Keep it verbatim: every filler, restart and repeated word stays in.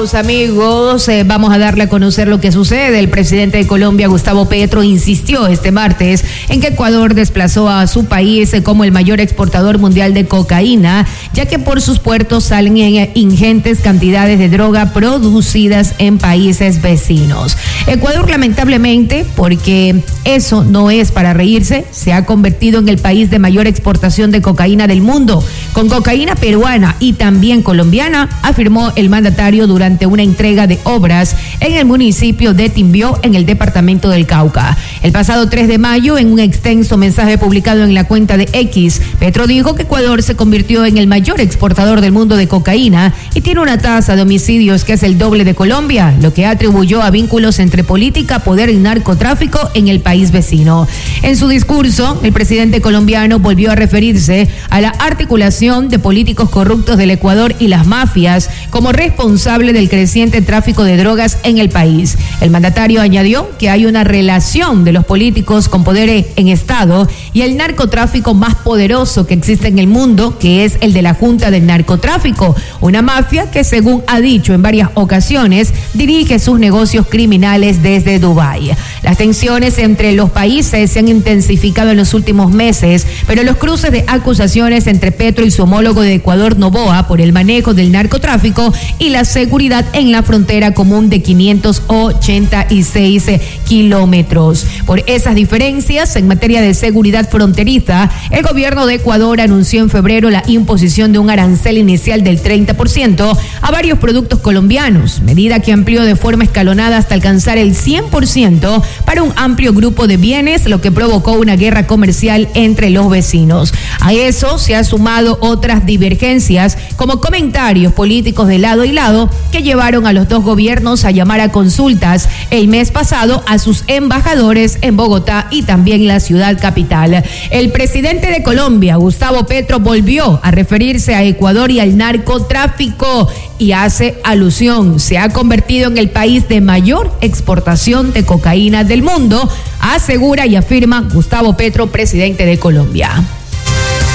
pausa, amigos. Eh, vamos a darle a conocer lo que sucede. El presidente de Colombia, Gustavo Petro, insistió este martes en que Ecuador desplazó a su país como el mayor exportador mundial de cocaína, ya que por sus puertos salen ingentes cantidades de droga producidas en países vecinos. Ecuador, lamentablemente, porque eso no es para reírse, se ha convertido en el país de mayor exportación de cocaína del mundo, con cocaína peruana y también colombiana, afirmó el mandatario durante una entrega de obras en el municipio de Timbió, en el departamento del Cauca. El pasado tres de mayo, en un extenso mensaje publicado en la cuenta de X, Petro dijo que Ecuador se convirtió en el mayor exportador del mundo de cocaína y tiene una tasa de homicidios que es el doble de Colombia, lo que atribuyó a vínculos entre política, poder y narcotráfico en el país vecino. En su discurso, el presidente colombiano volvió a referirse a la articulación de políticos corruptos del Ecuador y las mafias como responsable del creciente tráfico de drogas en el país. El mandatario añadió que hay una relación de los políticos con poder en Estado y el narcotráfico más poderoso que existe en el mundo, que es el de la Junta del Narcotráfico, una mafia que, según ha dicho en varias ocasiones, dirige sus negocios criminales desde Dubái. Las tensiones entre los países se han intensificado en los últimos meses, pero los cruces de acusaciones entre Petro y su homólogo de Ecuador, Noboa, por el manejo del narcotráfico y la seguridad en la frontera común de quinientos ochenta y seis kilómetros. Por esas diferencias en materia de seguridad fronteriza, el gobierno de Ecuador anunció en febrero la imposición de un arancel inicial del treinta por ciento a varios productos colombianos, medida que amplió de forma escalonada hasta alcanzar el cien por ciento para un amplio grupo de bienes, lo que provocó una guerra comercial entre los vecinos. A eso se han sumado otras divergencias, como comentarios políticos de lado y lado, que llevaron a los dos gobiernos a llamar a consultas el mes pasado a sus embajadores en Bogotá y también la ciudad capital. El presidente de Colombia, Gustavo Petro, volvió a referirse a Ecuador y al narcotráfico y hace alusión, se ha convertido en el país de mayor exportación de cocaína del mundo, asegura y afirma Gustavo Petro, presidente de Colombia.